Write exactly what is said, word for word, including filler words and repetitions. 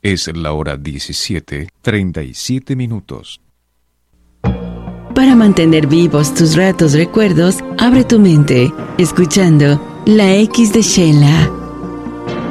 Es la hora diecisiete, treinta y siete minutos. Para mantener vivos tus ratos recuerdos, abre tu mente, escuchando La X de Sheila.